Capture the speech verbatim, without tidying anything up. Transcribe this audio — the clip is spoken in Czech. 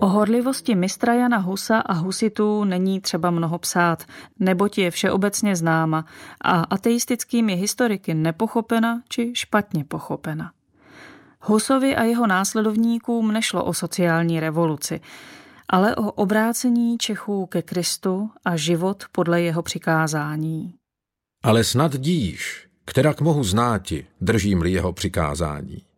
O horlivosti mistra Jana Husa a husitů není třeba mnoho psát, neboť je všeobecně známa a ateistickými historiky nepochopena či špatně pochopena. Husovi a jeho následovníkům nešlo o sociální revoluci, ale o obrácení Čechů ke Kristu a život podle jeho přikázání. Ale snad díš, kterak mohu znáti, držím-li jeho přikázání.